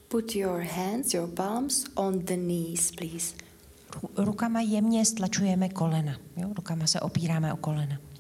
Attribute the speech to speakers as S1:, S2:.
S1: Put your hands, your palms on the knees, please.
S2: Rukama jemně stlačujeme kolena. Jo? Rukama se opíráme o kolena.